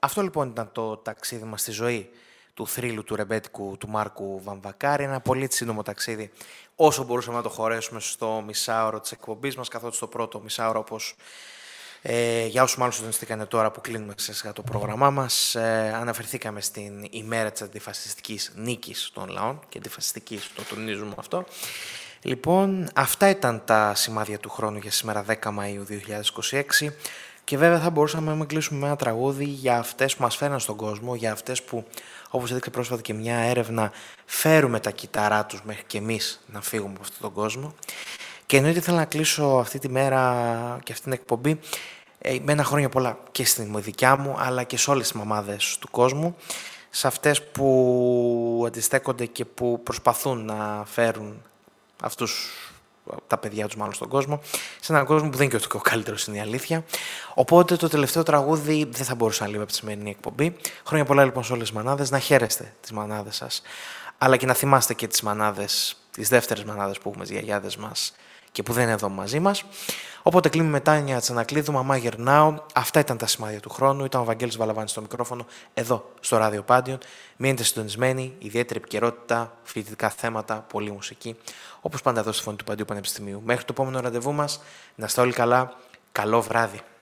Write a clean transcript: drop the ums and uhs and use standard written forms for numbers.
Αυτό λοιπόν ήταν το ταξίδι μας στη ζωή του θρύλου του ρεμπέτικου του Μάρκου Βαμβακάρη. Ένα πολύ σύντομο ταξίδι, όσο μπορούσαμε να το χωρέσουμε στο μισάωρο της εκπομπής μας, καθότι στο πρώτο μισάωρο, όπως για όσους μάλλον συντονιστήκανε τώρα που κλείνουμε ξέσχα το πρόγραμμά μας, αναφερθήκαμε στην ημέρα της αντιφασιστικής νίκης των λαών και αντιφασιστικής, το τονίζουμε αυτό. Λοιπόν, αυτά ήταν τα σημάδια του χρόνου για σήμερα 10 Μαΐου 2026 και βέβαια θα μπορούσαμε να κλείσουμε με ένα τραγούδι για αυτές που μας φέρναν στον κόσμο, για αυτές που, όπως έδειξε πρόσφατα και μια έρευνα, φέρουμε τα κυταρά τους μέχρι και εμείς να φύγουμε από αυτόν τον κόσμο. Και εννοείται θέλω να κλείσω αυτή τη μέρα και αυτή την εκπομπή με ένα χρόνια πολλά και στην δικιά μου, αλλά και σε όλες τις μαμάδες του κόσμου, σε αυτές που αντιστέκονται και που προσπαθούν να φέρουν αυτούς τα παιδιά τους μάλλον στον κόσμο, σε έναν κόσμο που δεν είναι και ο καλύτερος, είναι η αλήθεια. Οπότε το τελευταίο τραγούδι δεν θα μπορούσε να λείπει από τη σημερινή εκπομπή. Χρόνια πολλά λοιπόν σε όλες τις μανάδες, να χαίρεστε τις μανάδες σας, αλλά και να θυμάστε και τις μανάδες, τις δεύτερες μανάδες που έχουμε, τις γιαγιάδες μας και που δεν είναι εδώ μαζί μας. Οπότε κλείνουμε μετά για να τσανακλείδου, μαμά γερνάω. Αυτά ήταν τα σημάδια του χρόνου. Ήταν ο Βαγγέλης Βαλαβάνης στο μικρόφωνο, εδώ στο Ράδιο Πάντιον. Μείνετε συντονισμένοι, ιδιαίτερη επικαιρότητα, φοιτητικά θέματα, πολλή μουσική. Όπως πάντα εδώ στη Φωνή του Παντίου Πανεπιστημίου. Μέχρι το επόμενο ραντεβού μας, να είστε όλοι καλά. Καλό βράδυ.